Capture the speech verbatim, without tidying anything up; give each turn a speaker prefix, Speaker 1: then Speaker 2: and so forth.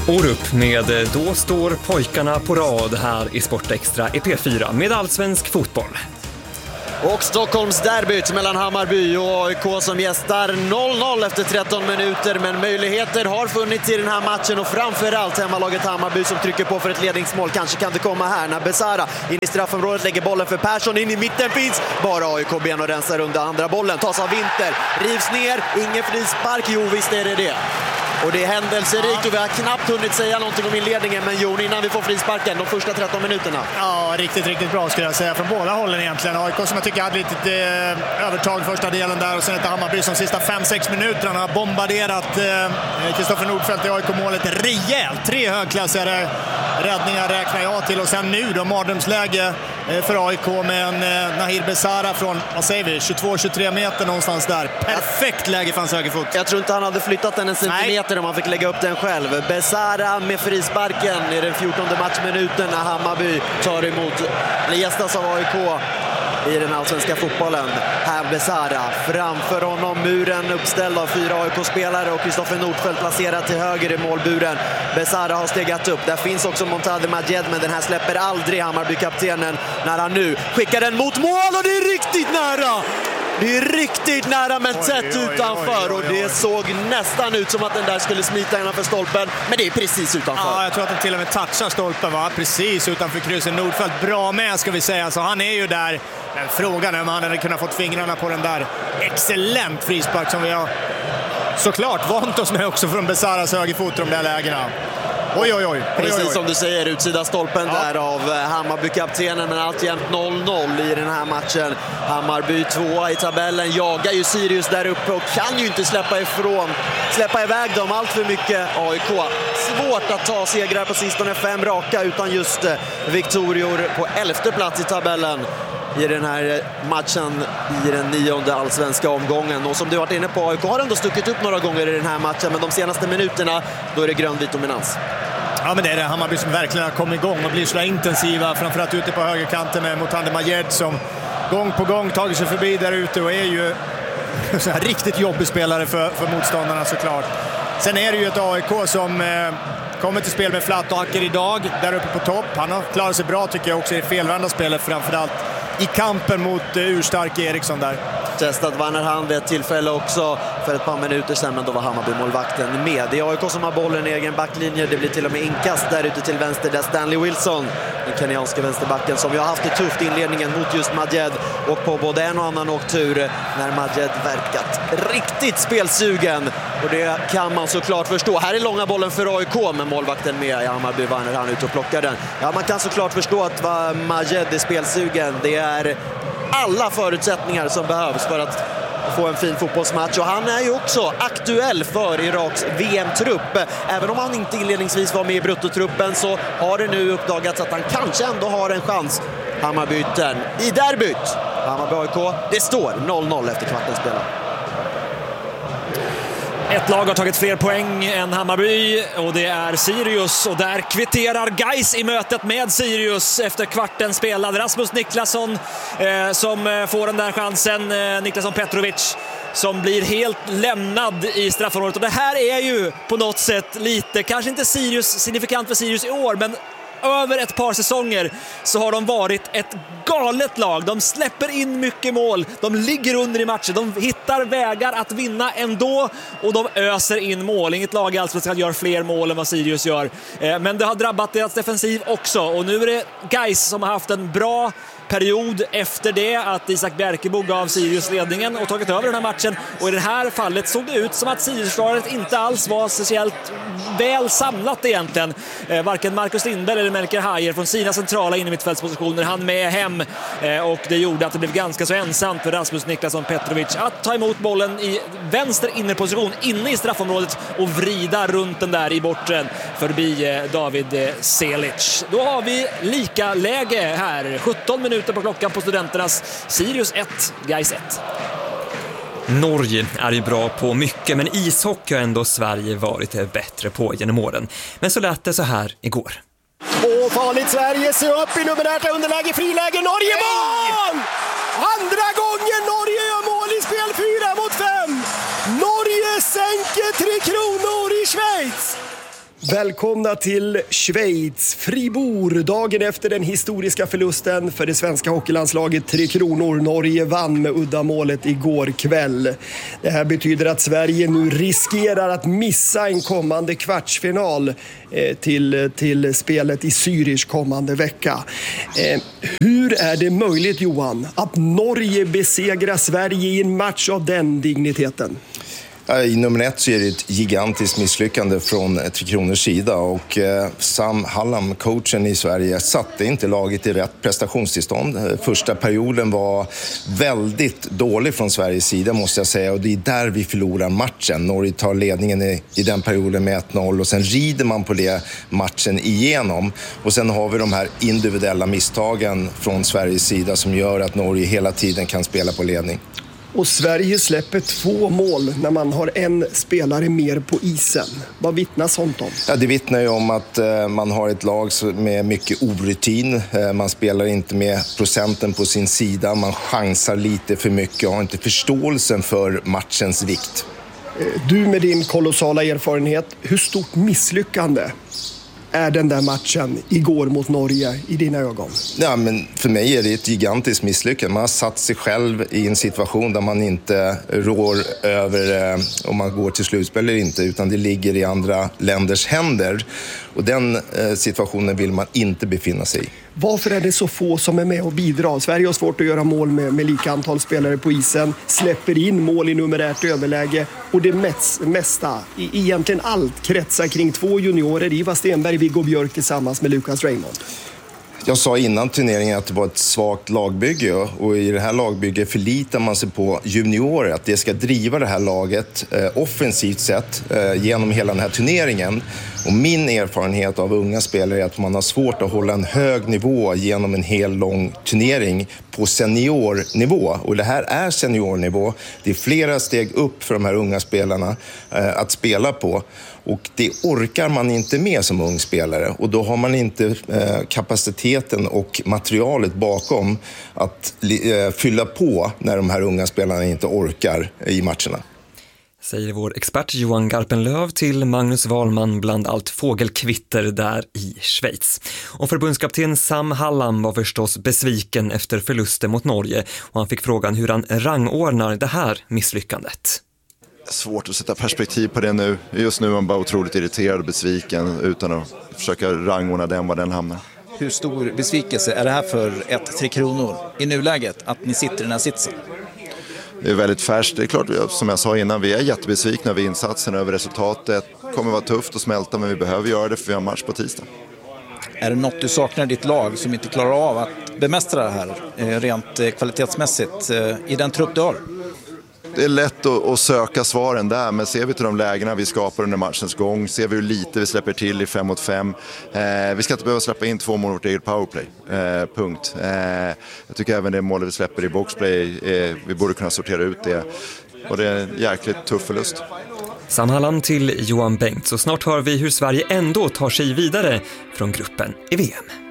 Speaker 1: Orup med Då står pojkarna på rad här i Sportextra i P fyra med allsvensk fotboll.
Speaker 2: Och Stockholms derbyt mellan Hammarby och A I K som gästar noll noll efter tretton minuter, men möjligheter har funnits i den här matchen och framförallt hemmalaget Hammarby som trycker på för ett ledningsmål. Kanske kan det komma här när Besara in i straffområdet lägger bollen för Persson, in i mitten finns bara A I K-ben och rensar under andra bollen, tas av Winter, rivs ner, ingen frispark, jo visst är det det. Och det är händelserikt och vi har knappt hunnit säga någonting om inledningen, men Jon, innan vi får frisparken, de första tretton minuterna.
Speaker 3: Ja, riktigt, riktigt bra skulle jag säga från båda hållen egentligen. A I K som jag tycker hade lite eh, övertag första delen där och sen ett Hammarby som sista fem sex minuterna har bombarderat Kristoffer eh, Nordfeldt i A I K-målet rejält. Tre högklassiga räddningar räknar jag till och sen nu då mardrömsläge eh, för A I K med en eh, Nahir Besara från, vad säger vi, tjugotvå tjugotre meter någonstans där. Perfekt läge för hans högerfot.
Speaker 2: Jag tror inte han hade flyttat den en centimeter. Nej. Om man fick lägga upp den själv. Besara med frisparken i den fjortonde matchminuten när Hammarby tar emot, eller gästas av A I K i den allsvenska fotbollen. Här Besara, framför honom muren uppställd av fyra A I K-spelare och Kristoffer Nordfeldt placerad till höger i målburen. Besara har stegat upp. Där finns också Montade Majed, men den här släpper aldrig Hammarby-kaptenen när han nu skickar den mot mål och det är riktigt nära! Det är riktigt nära men tätt utanför och det såg nästan ut som att den där skulle smita innanför stolpen, men det är precis utanför.
Speaker 3: Ja, jag tror att den till och med touchar stolpen, va? Precis utanför kryssen. Nordfeldt bra med ska vi säga, så han är ju där. Men frågan är om han hade kunnat fått fingrarna på den där excellent frispark som vi har såklart vant oss med också från Besaras högerfot i de där lägena. Oj, oj, oj.
Speaker 2: Precis
Speaker 3: oj, oj.
Speaker 2: som du säger, utsida stolpen ja. Där av Hammarby-kaptenen, men alltjämt noll noll i den här matchen. Hammarby tvåa i tabellen, jagar ju Sirius där uppe och kan ju inte släppa ifrån, släppa iväg dem allt för mycket. A I K, svårt att ta segrar på sistone, fem raka utan just Victorior på elfte plats i tabellen i den här matchen i den nionde allsvenska omgången. Och som du varit inne på, A I K har ändå stuckit upp några gånger i den här matchen, men de senaste minuterna då är det grönvit dominans.
Speaker 3: Ja, men det är det Hammarby som verkligen har kommit igång och blir så intensiva, framförallt ute på högerkanten med Montade Majed som gång på gång tagit sig förbi där ute och är ju så här riktigt jobbig spelare för, för motståndarna såklart. Sen är det ju ett A I K som eh, kommer till spel med Flatåker idag där uppe på topp. Han har klarat sig bra tycker jag också i felvända spelet, framförallt i kampen mot uh, urstark Eriksson där.
Speaker 2: Testat vann han vid ett tillfälle också för ett par minuter sedan, men då var Hammarby-målvakten med. Det är A I K som har bollen i egen backlinje. Det blir till och med inkast där ute till vänster där Stanley Wilson, den kenyanska vänsterbacken, som ju har haft det tufft i inledningen mot just Majed och på både en och annan åktur när Majed verkat riktigt spelsugen. Och det kan man såklart förstå. Här är långa bollen för A I K, men målvakten med i Hammarby vann han ut och plockar den. Ja, man kan såklart förstå att Majed är spelsugen. Det är alla förutsättningar som behövs för att få en fin fotbollsmatch, och han är ju också aktuell för Iraks V M-trupp. Även om han inte inledningsvis var med i bruttotruppen så har det nu uppdagats att han kanske ändå har en chans. Hammarbyten i derbyt. Hammarby A I K, det står noll noll efter kvarten spelad.
Speaker 4: Ett lag har tagit fler poäng än Hammarby och det är Sirius, och där kvitterar Gais i mötet med Sirius efter kvarten spelad. Rasmus Niklasson eh, som får den där chansen, eh, Niklasson Petrovic som blir helt lämnad i straffområdet, och det här är ju på något sätt lite, kanske inte Sirius, signifikant för Sirius i år, men över ett par säsonger så har de varit ett galet lag. De släpper in mycket mål, de ligger under i matcher, de hittar vägar att vinna ändå och de öser in mål. Inget lag i Allsvenskan gör fler mål än vad Sirius gör, men det har drabbat deras defensiv också, och nu är det Gais som har haft en bra period efter det att Isak Bjerkebo gav Sirius ledningen och tagit över den här matchen, och i det här fallet såg det ut som att Sirius-försvaret inte alls var speciellt väl samlat egentligen. Eh, varken Marcus Lindberg eller Melker Hajer från sina centrala innermittfältspositioner han med hem, eh, och det gjorde att det blev ganska så ensamt för Rasmus Niklasson Petrovic att ta emot bollen i vänster innerposition inne i straffområdet och vrida runt den där i borten förbi eh, David eh, Selic. Då har vi lika läge här, sjutton minuter på klockan på Studenternas. Sirius ett, Gais ett.
Speaker 1: Norge är ju bra på mycket, men ishockey har ändå Sverige varit bättre på genom åren. Men så lät det så här igår.
Speaker 5: Åh, farligt Sverige, se upp i numerärt underläge, friläge, Norge mål! Andra gången Norge gör mål i spel, fyra mot fem. Norge sänker Tre Kronor i Schweiz. Välkomna till Schweiz, Fribourg, dagen efter den historiska förlusten för det svenska hockeylandslaget Tre Kronor. Norge vann med uddamålet igår kväll. Det här betyder att Sverige nu riskerar att missa en kommande kvartsfinal eh, till, till spelet i Zürich kommande vecka. Eh, hur är det möjligt, Johan, att Norge besegrar Sverige i en match av den digniteten?
Speaker 6: I nummer ett så är det ett gigantiskt misslyckande från Tre Kronors sida och eh, Sam Hallam, coachen i Sverige, satte inte laget i rätt prestationstillstånd. Första perioden var väldigt dålig från Sveriges sida, måste jag säga, och det är där vi förlorar matchen. Norge tar ledningen i, i den perioden med ett noll och sen rider man på det matchen igenom, och sen har vi de här individuella misstagen från Sveriges sida som gör att Norge hela tiden kan spela på ledning.
Speaker 5: Och Sverige släpper två mål när man har en spelare mer på isen. Vad vittnar sånt om?
Speaker 6: Ja, det vittnar ju om att eh, man har ett lag med mycket orutin. Eh, man spelar inte med procenten på sin sida. Man chansar lite för mycket och har inte förståelsen för matchens vikt.
Speaker 5: Du med din kolossala erfarenhet, hur stort misslyckande är den där matchen igår mot Norge i dina ögon?
Speaker 6: Ja, men för mig är det ett gigantiskt misslyckande. Man har satt sig själv i en situation där man inte rår över eh, om man går till slutspel eller inte, utan det ligger i andra länders händer. Och den eh, situationen vill man inte befinna sig i.
Speaker 5: Varför är det så få som är med och bidrar? Sverige har svårt att göra mål med, med lika antal spelare på isen, släpper in mål i numerärt överläge, och det mesta, egentligen allt, kretsar kring två juniorer, Ivar Stenberg, Viggo Björk tillsammans med Lucas Raymond.
Speaker 6: Jag sa innan turneringen att det var ett svagt lagbygge, och i det här lagbygget förlitar man sig på juniorer, att det ska driva det här laget eh, offensivt sett eh, genom hela den här turneringen. Och min erfarenhet av unga spelare är att man har svårt att hålla en hög nivå genom en hel lång turnering på seniornivå. Och det här är seniornivå. Det är flera steg upp för de här unga spelarna eh, att spela på. Och det orkar man inte med som ung spelare. Och då har man inte eh, kapaciteten och materialet bakom att eh, fylla på när de här unga spelarna inte orkar i matcherna.
Speaker 1: Säger vår expert Johan Garpenlöv till Magnus Wahlman bland allt fågelkvitter där i Schweiz. Och förbundskapten Sam Hallam var förstås besviken efter förlusten mot Norge, och han fick frågan hur han rangordnar det här misslyckandet.
Speaker 7: Svårt att sätta perspektiv på det nu. Just nu är man bara otroligt irriterad och besviken utan att försöka rangordna den var den hamnar.
Speaker 8: Hur stor besvikelse är det här för ett Tre Kronor i nuläget att ni sitter i den här sitsen?
Speaker 7: Det är väldigt färskt. Det är klart, som jag sa innan, vi är jättebesvikna över insatsen, över resultatet. Det kommer vara tufft att smälta, men vi behöver göra det för vi har match på tisdag.
Speaker 8: Är det något du saknar i ditt lag som inte klarar av att bemästra det här rent kvalitetsmässigt i den trupp du har?
Speaker 7: Det är lätt att, att söka svaren där, men ser vi till de lägena vi skapar under matchens gång, ser vi hur lite vi släpper till i fem mot fem. Eh, vi ska inte behöva släppa in två mål mot eget powerplay. Eh, punkt. Eh, jag tycker även det målet vi släpper i boxplay, eh, vi borde kunna sortera ut det. Och det är en jäkligt tuff förlust.
Speaker 1: Sam Hallam till Johan Bengt, så snart hör vi hur Sverige ändå tar sig vidare från gruppen i V M.